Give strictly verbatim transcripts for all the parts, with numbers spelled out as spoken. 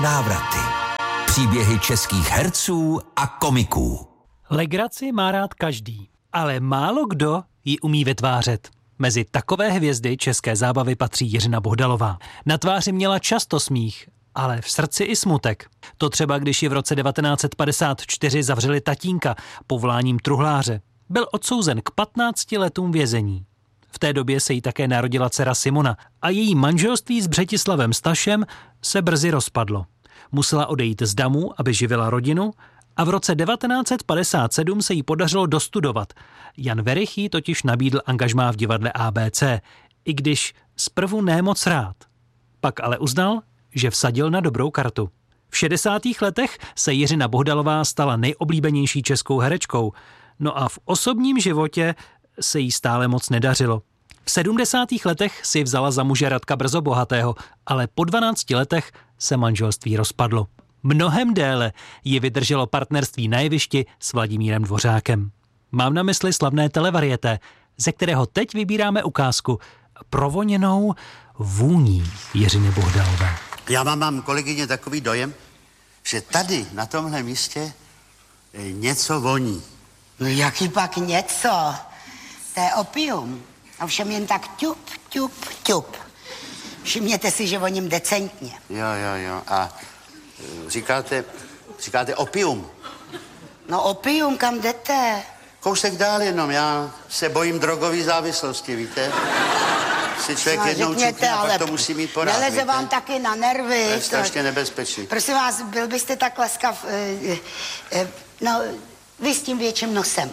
Návraty. Příběhy českých herců a komiků. Legraci má rád každý, ale málo kdo ji umí vytvářet. Mezi takové hvězdy české zábavy patří Jiřina Bohdalová. Na tváři měla často smích, ale v srdci i smutek. To třeba, když ji v roce devatenáct set padesát čtyři zavřeli tatínka povoláním truhláře. Byl odsouzen k patnácti letům vězení. V té době se jí také narodila dcera Simona a její manželství s Břetislavem Stašem se brzy rozpadlo. Musela odejít z damu, aby živila rodinu, a v roce devatenáct set padesát sedm se jí podařilo dostudovat. Jan Werich jí totiž nabídl angažmá v divadle A B C, i když zprvu ne moc rád. Pak ale uznal, že vsadil na dobrou kartu. V šedesátých letech se Jiřina Bohdalová stala nejoblíbenější českou herečkou, no a v osobním životě se jí stále moc nedařilo. V sedmdesátých letech si vzala za muže Radka Brzobohatého, ale po dvanácti letech se manželství rozpadlo. Mnohem déle ji vydrželo partnerství na jevišti s Vladimírem Dvořákem. Mám na mysli slavné televarieté, ze kterého teď vybíráme ukázku provoněnou vůní Jiřiny Bohdalové. Já mám, mám, kolegyně, takový dojem, že tady, na tomhle místě, něco voní. No jaký pak něco? To je opium. Ovšem jen tak ťup, ťup, ťup. Všimněte si, že voním decentně. Jo, jo, jo. A říkáte, říkáte opium. No opium, kam jdete? Kousek dál jenom, já se bojím drogové závislosti, víte? Si člověk No, jednou řekněte, čukne, a ale pak to musí mít porád, neleze víte? vám taky na nervy. To je strašně nebezpečný. Prosím vás, byl byste tak laskav, eh, eh, no, vy s tím větším nosem.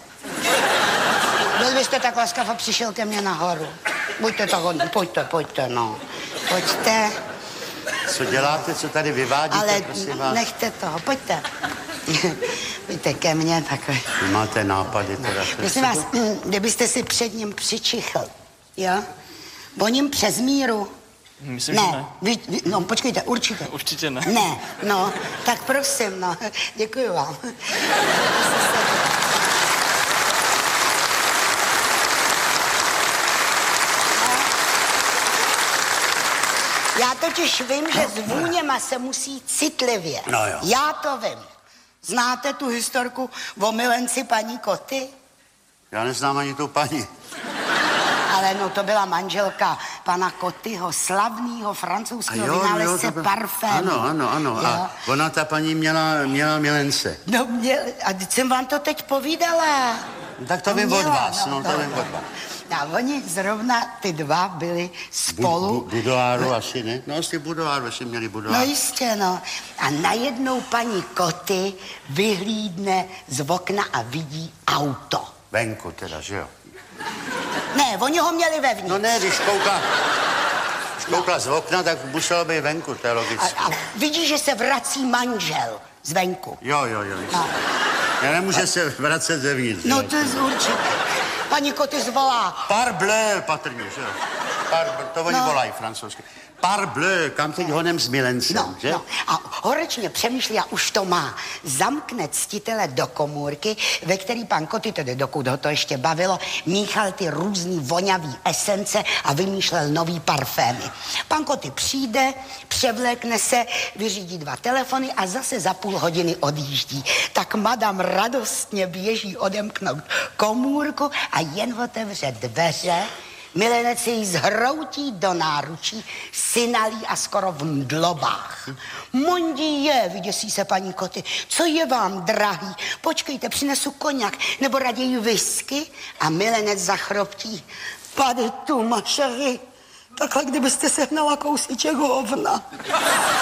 Byl byste tak laskav a přišel ke mně nahoru. Buďte tak hodný, pojďte, pojďte, no. Pojďte. Co děláte, co tady vyvádíte, Ale prosím vás? nechte toho, pojďte. Pojďte ke mně takový. Vy máte nápady teda. Prosím vás, kdybyste si před ním přičichl, jo? Voním přes míru. Myslím, ne, že ne. Vy, vy, no počkejte, určitě. Určitě ne. Ne, no, tak prosím, no, děkuji vám. Já totiž vím, že s vůněma se musí citlivě. No jo. Já to vím. Znáte tu historku o milenci paní Koty? Já neznám ani tu paní. Ale no, to byla manželka pana Kotyho, slavného francouzského vynálezce to... parfému. Ano, ano, ano. Jo? A ona, ta paní, měla, měla milence. No, mě, a teď jsem vám to teď povídala. Tak to No, vím od měla, vás, no, no, to no. vím od vás. A oni zrovna ty dva byli spolu. Bu, bu, budoáru asi, ne? No, asi budoáru, asi měli budoáru. No jistě, no. A najednou paní Koty vyhlídne z okna a vidí auto. Venku teda, že jo? Ne, oni ho měli vevnitř. No ne, když koukla, když koukla z okna, tak muselo být venku, to je logické. A, a vidí, že se vrací manžel zvenku. Jo, jo, jo. No. Já nemůže se vracet zevnitř. No jo. to je určitě. Paní Koty zvolá. Parbleu, patrně, že jo? Parbleu, to oni No. volají francouzsky. Parbleu, kam teď honem s milencem, No, že? no. A horečně přemýšlí a už to má. Zamkne ctitele do komůrky, ve který pan Koty, tedy dokud ho to ještě bavilo, míchal ty různý vonavý esence a vymýšlel nový parfémy. Pan Koty přijde, převlékne se, vyřídí dva telefony a zase za půl hodiny odjíždí. Tak madam radostně běží odemknout komůrku a jen otevře dveře. Milenec jej zhroutí do náručí, synalí a skoro v mdlobách. Mondí je, vyděsí se paní Koty. Co je vám, drahý? Počkejte, přinesu koněk, nebo raději whisky? A milenec zachroptí. Pady tu, mašery. Takhle, kdybyste sehnala kousíček hovna.